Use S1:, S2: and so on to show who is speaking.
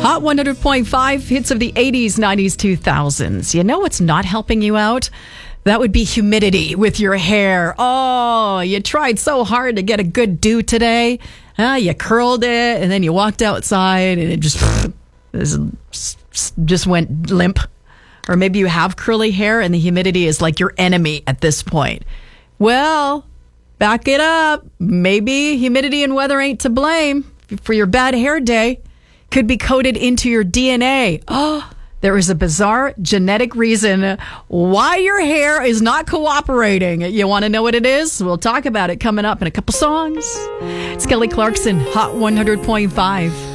S1: Hot 100.5 hits of the 80s, 90s, 2000s. You know what's not helping you out? That would be humidity with your hair. Oh, you tried so hard to get a good do today. You curled it, and then you walked outside, and it just went limp. Or maybe you have curly hair, and the humidity is like your enemy at this point. Well, back it up. Maybe humidity and weather ain't to blame for your bad hair day. Could be coded into your DNA. Oh, there is a bizarre genetic reason why your hair is not cooperating. You want to know what it is? We'll talk about it coming up in a couple songs. It's Kelly Clarkson, Hot 100.5.